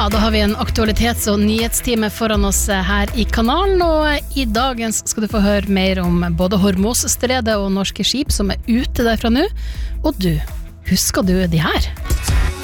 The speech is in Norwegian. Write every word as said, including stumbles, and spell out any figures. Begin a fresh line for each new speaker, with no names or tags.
Ja, da har vi en aktualitets- og nyhetstime foran oss her i kanalen, og i dagens skal du få høre mer om både Hormuzstredet og norske skip som er ute derfra nå. Og du, husker du de her?